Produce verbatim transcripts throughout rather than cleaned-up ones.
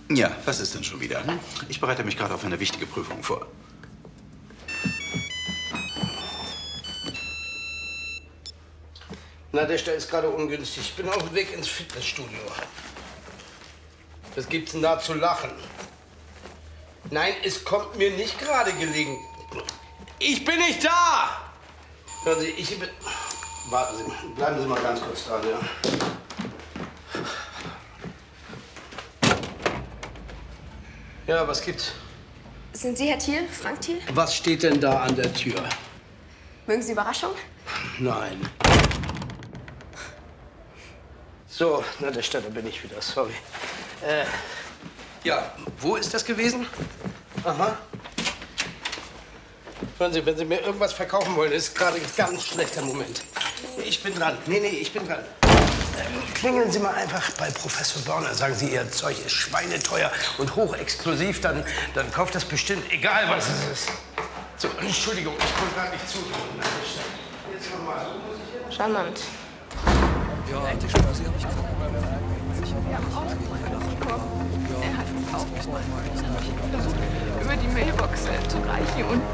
Ja, was ist denn schon wieder? Hm? Ich bereite mich gerade auf eine wichtige Prüfung vor. Na, der Stelle ist gerade ungünstig. Ich bin auf dem Weg ins Fitnessstudio. Was gibt's denn da zu lachen? Nein, es kommt mir nicht gerade gelegen. Ich bin nicht da! Hören Sie, ich bin... Warten Sie, bleiben Sie mal ganz kurz dran, ja? Ja, was gibt's? Sind Sie Herr Thiel, Frank Thiel? Was steht denn da an der Tür? Mögen Sie Überraschung? Nein. So, na, der Stelle bin ich wieder, sorry. Äh, ja, wo ist das gewesen? Aha. Hören Sie, wenn Sie mir irgendwas verkaufen wollen, ist gerade ein ganz schlechter Moment. Ich bin dran. Nee, nee, ich bin dran. Ähm, klingeln Sie mal einfach bei Professor Dorner. Sagen Sie, Ihr Zeug ist schweineteuer und hochexklusiv. Dann, dann kauft das bestimmt, egal was es ist. So, Entschuldigung, ich konnte gerade nicht zuhören. Jetzt nochmal. Charmant. Ja, die Straße habe ich gerade. Wir haben auch mal bekommen. Er hat auch mal versucht, über die Mailbox äh, zu reichen und...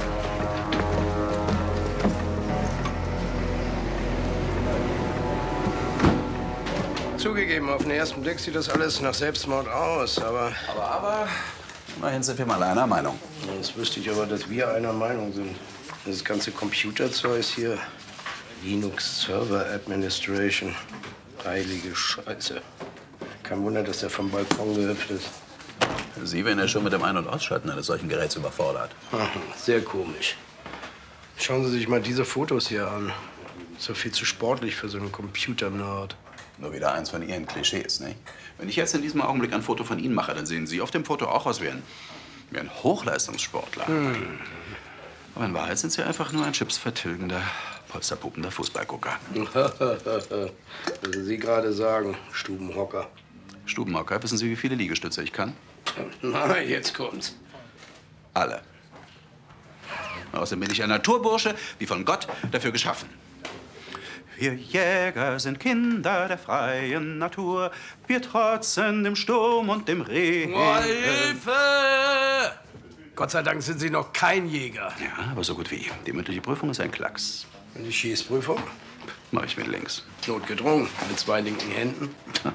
Zugegeben, auf den ersten Blick sieht das alles nach Selbstmord aus, aber... Aber, aber, immerhin sind wir mal einer Meinung. Jetzt wüsste ich aber, dass wir einer Meinung sind. Das ganze Computerzeug hier, Linux Server Administration, heilige Scheiße. Kein Wunder, dass der vom Balkon gehüpft ist. Sie werden ja schon mit dem Ein- und Ausschalten eines solchen Geräts überfordert. Sehr komisch. Schauen Sie sich mal diese Fotos hier an. Ist doch viel zu sportlich für so einen Computer-Nerd. Nur wieder eins von Ihren Klischees, ne? Wenn ich jetzt in diesem Augenblick ein Foto von Ihnen mache, dann sehen Sie auf dem Foto auch aus wie ein, wie ein Hochleistungssportler. Hm. Aber in Wahrheit sind Sie einfach nur ein chipsvertilgender, polsterpupender Fußballgucker. Was Sie gerade sagen, Stubenhocker. Stubenhocker, wissen Sie, wie viele Liegestütze ich kann? Na, jetzt kommt's. Alle. Außerdem bin ich ein Naturbursche, wie von Gott dafür geschaffen. Wir Jäger sind Kinder der freien Natur. Wir trotzen dem Sturm und dem Regen. Oh, Hilfe! Gott sei Dank sind Sie noch kein Jäger. Ja, aber so gut wie. Die mündliche Prüfung ist ein Klacks. Und die Schießprüfung? Mach ich mit links. Notgedrungen, mit zwei linken Händen.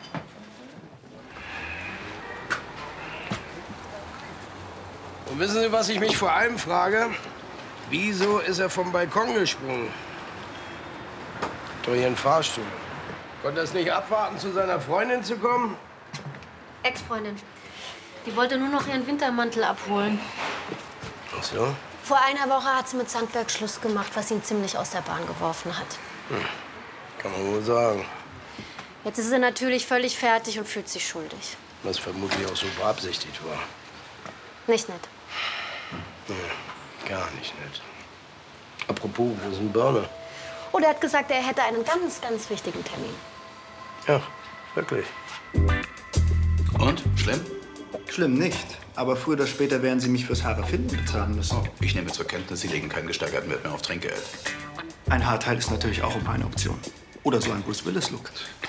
Und wissen Sie, was ich mich vor allem frage? Wieso ist er vom Balkon gesprungen? Doch hier ein Fahrstuhl. Konnte er es nicht abwarten, zu seiner Freundin zu kommen? Ex-Freundin. Die wollte nur noch ihren Wintermantel abholen. Ach so? Vor einer Woche hat sie mit Sandberg Schluss gemacht, was ihn ziemlich aus der Bahn geworfen hat. Hm. Kann man wohl sagen. Jetzt ist sie natürlich völlig fertig und fühlt sich schuldig. Was vermutlich auch so beabsichtigt war. Nicht nett. Nee, gar nicht nett. Apropos, wo ist ein Burner? Und er hat gesagt, er hätte einen ganz, ganz wichtigen Termin. Ja, wirklich. Und? Schlimm? Schlimm nicht. Aber früher oder später werden Sie mich fürs Haare finden bezahlen müssen. Oh, ich nehme zur Kenntnis, Sie legen keinen gesteigerten Wert mehr auf Trinkgeld. Ein Haarteil ist natürlich auch immer eine Option. Oder so ein Bruce Willis-Look.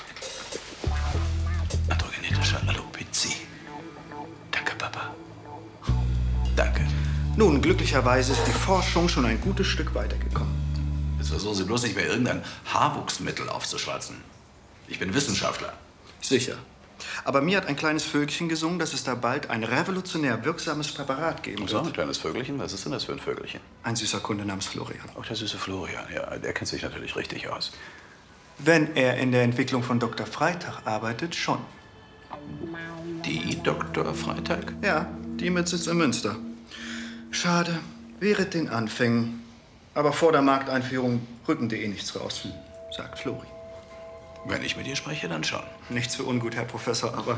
Androgenetischer Alopezie. Danke, Papa. Danke. Nun, glücklicherweise ist die Forschung schon ein gutes Stück weitergekommen. Jetzt versuchen Sie bloß nicht mehr irgendein Haarwuchsmittel aufzuschwatzen. Ich bin Wissenschaftler. Sicher. Aber mir hat ein kleines Vögelchen gesungen, dass es da bald ein revolutionär wirksames Präparat geben Ach so, wird. ein kleines Vögelchen? Was ist denn das für ein Vögelchen? Ein süßer Kunde namens Florian. Auch der süße Florian, ja. Der kennt sich natürlich richtig aus. Wenn er in der Entwicklung von Doktor Freitag arbeitet, schon. Die Doktor Freitag? Ja, die mit Sitz in Münster. Schade, während den Anfängen. Aber vor der Markteinführung rücken dir eh nichts raus, sagt Flori. Wenn ich mit ihr spreche, dann schon. Nichts für ungut, Herr Professor, aber...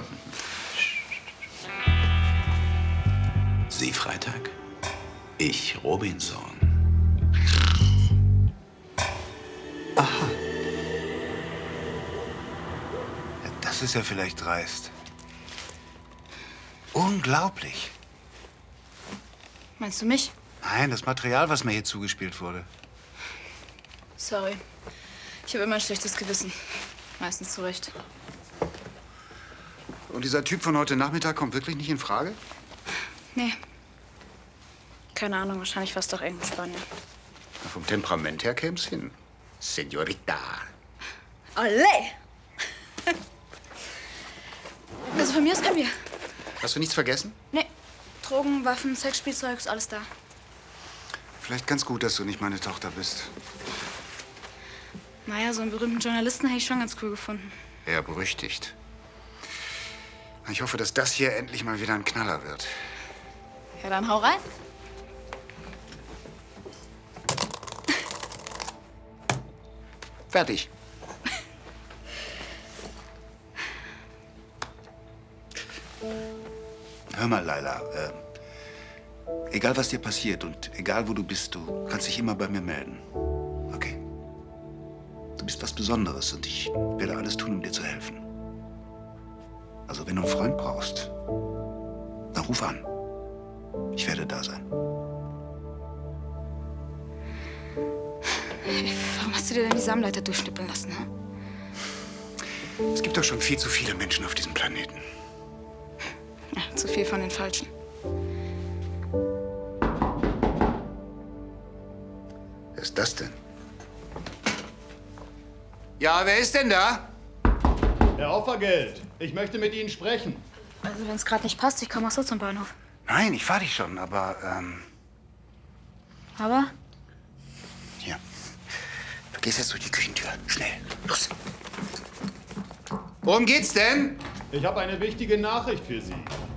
Sie Freitag, ich Robinson. Aha. Ja, das ist ja vielleicht dreist. Unglaublich. Meinst du mich? Nein, das Material, was mir hier zugespielt wurde. Sorry. Ich habe immer ein schlechtes Gewissen. Meistens zu Recht. Und dieser Typ von heute Nachmittag kommt wirklich nicht in Frage? Nee. Keine Ahnung, wahrscheinlich war es doch irgendein Spanier. Na, vom Temperament her käme es hin. Senorita. Olé! Also von mir aus können wir. Hast du nichts vergessen? Nee. Drogen, Waffen, Sexspielzeug, ist alles da. Vielleicht ganz gut, dass du nicht meine Tochter bist. Naja, so einen berühmten Journalisten hätte ich schon ganz cool gefunden. Eher berüchtigt. Ich hoffe, dass das hier endlich mal wieder ein Knaller wird. Ja, dann hau rein. Fertig. Hör mal, Laila. Äh, egal, was dir passiert und egal, wo du bist, du kannst dich immer bei mir melden. Okay? Du bist was Besonderes und ich werde alles tun, um dir zu helfen. Also, wenn du einen Freund brauchst, dann ruf an. Ich werde da sein. Warum hast du dir denn die Samenleiter durchschnippeln lassen, hm? Es gibt doch schon viel zu viele Menschen auf diesem Planeten. Ja, zu viel von den Falschen. Wer ist das denn? Ja, wer ist denn da? Herr Opfergeld, ich möchte mit Ihnen sprechen. Also, wenn es gerade nicht passt, ich komme auch so zum Bahnhof. Nein, ich fahr dich schon, aber, ähm... Aber? Hier. Du gehst jetzt durch die Küchentür. Schnell. Los. Worum geht's denn? Ich habe eine wichtige Nachricht für Sie.